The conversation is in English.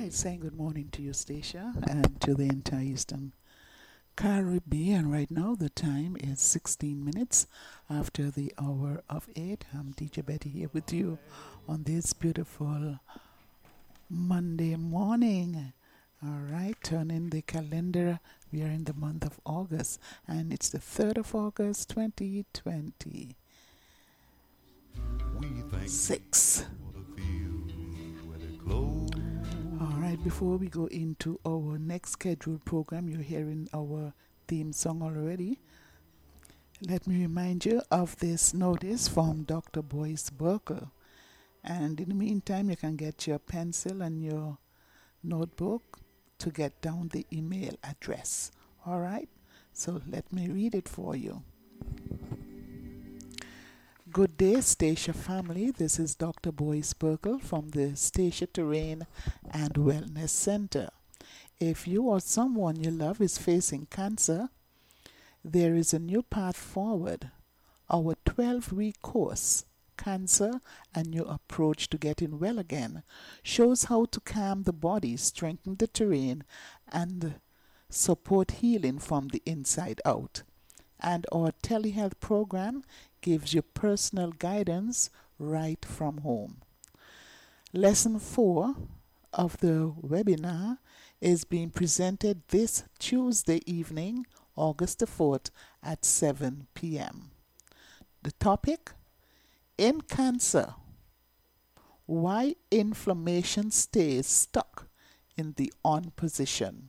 Saying good morning to you, Stacia, and to the entire Eastern Caribbean. Right now, the time is 16 minutes after the hour of 8. I'm DJ Betty here with you on this beautiful Monday morning. All right, turn in the calendar. We are in the month of August, and it's the 3rd of August, 2026. All right, before we go into our next scheduled program, you're hearing our theme song already. Let me remind you of this notice from Dr. Boyce Burkle. And in the meantime, you can get your pencil and your notebook to get down the email address. All right, so let me read it for you. Good day, Stacia family. This is Dr. Boyce Burkle from the Stacia Terrain and Wellness Center. If you or someone you love is facing cancer, there is a new path forward. Our 12-week course, Cancer, a New Approach to Getting Well Again, shows how to calm the body, strengthen the terrain, and support healing from the inside out. And our telehealth program gives you personal guidance right from home. Lesson 4 of the webinar is being presented this Tuesday evening, August the 4th at 7 p.m. The topic, in cancer, why inflammation stays stuck in the on position.